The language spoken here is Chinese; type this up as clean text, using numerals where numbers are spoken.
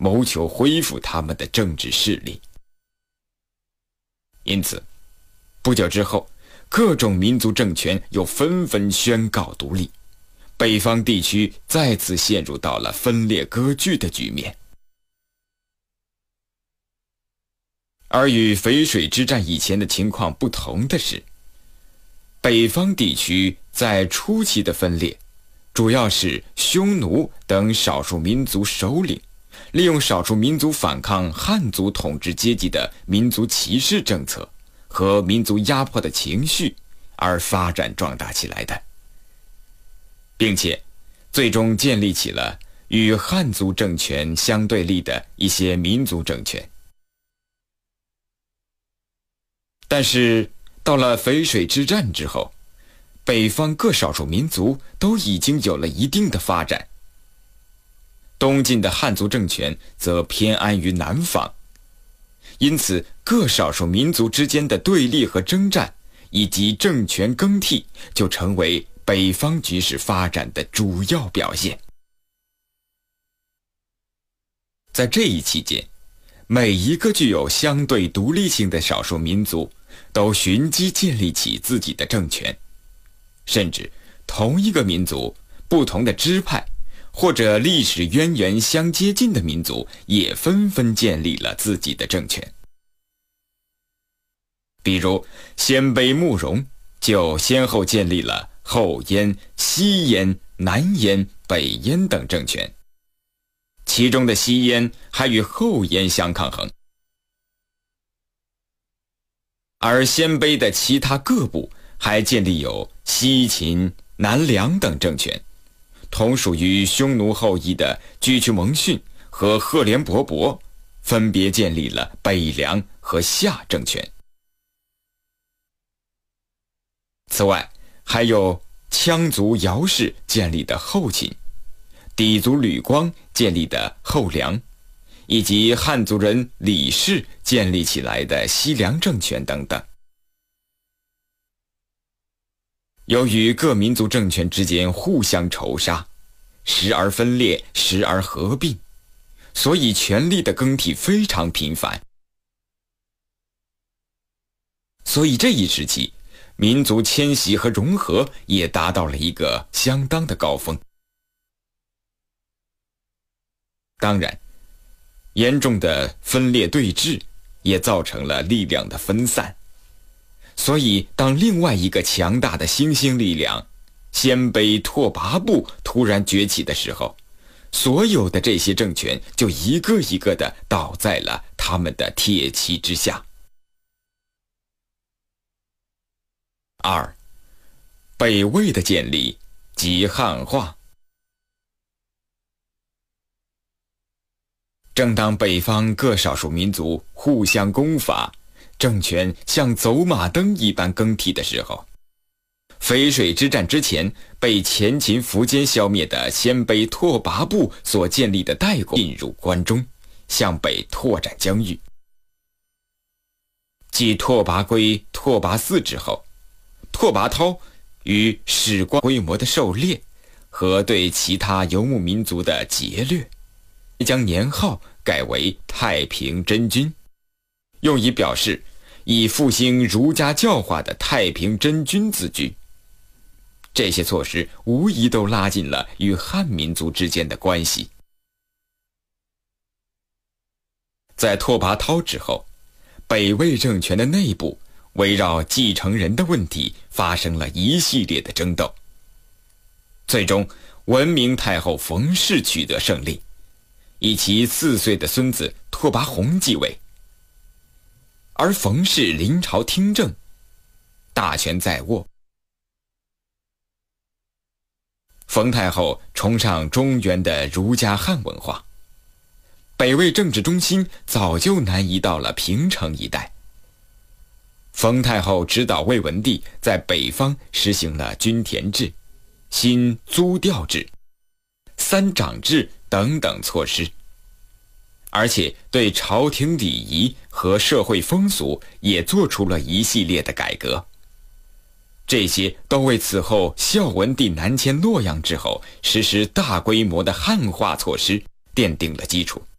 谋求恢复他们的政治势力。因此，不久之后，各种民族政权又纷纷宣告独立，北方地区再次陷入到了分裂割据的局面。而与淝水之战以前的情况不同的是，北方地区在初期的分裂，主要是匈奴等少数民族首领利用少数民族反抗汉族统治阶级的民族歧视政策和民族压迫的情绪而发展壮大起来的，并且最终建立起了与汉族政权相对立的一些民族政权。但是到了淝水之战之后，北方各少数民族都已经有了一定的发展，东晋的汉族政权则偏安于南方，因此各少数民族之间的对立和征战以及政权更替就成为北方局势发展的主要表现。在这一期间，每一个具有相对独立性的少数民族都寻机建立起自己的政权，甚至同一个民族不同的支派或者历史渊源相接近的民族也纷纷建立了自己的政权。比如鲜卑慕容就先后建立了后燕、西燕、南燕、北燕等政权，其中的西燕还与后燕相抗衡。而鲜卑的其他各部还建立有西秦、南梁等政权，同属于匈奴后裔的居屈蒙逊和赫连勃勃分别建立了北凉和夏政权。此外，还有羌族姚氏建立的后秦，氐族吕光建立的后梁，以及汉族人李氏建立起来的西凉政权等等。由于各民族政权之间互相仇杀，时而分裂，时而合并，所以权力的更替非常频繁。所以这一时期，民族迁徙和融合也达到了一个相当的高峰。当然，严重的分裂对峙也造成了力量的分散。所以当另外一个强大的新兴力量鲜卑拓跋部突然崛起的时候，所有的这些政权就一个一个地倒在了他们的铁骑之下。二，北魏的建立及汉化。正当北方各少数民族互相攻伐，政权像走马灯一般更替的时候，淝水之战之前被前秦苻坚消灭的鲜卑拓跋部所建立的代国进入关中，向北拓展疆域。继拓跋圭、拓跋嗣之后，拓跋焘与史光规模的狩猎和对其他游牧民族的劫掠，将年号改为太平真君，用以表示以复兴儒家教化的太平真君自居。这些措施无疑都拉近了与汉民族之间的关系。在拓跋焘之后，北魏政权的内部围绕继承人的问题发生了一系列的争斗，最终文明太后冯氏取得胜利，以其4岁的孙子拓跋宏继位。而冯氏临朝听政，大权在握。冯太后崇尚中原的儒家汉文化，北魏政治中心早就南移到了平城一带。冯太后指导魏文帝在北方实行了均田制、新租调制、三长制等等措施，而且对朝廷礼仪和社会风俗也做出了一系列的改革。这些都为此后孝文帝南迁洛阳之后实施大规模的汉化措施奠定了基础。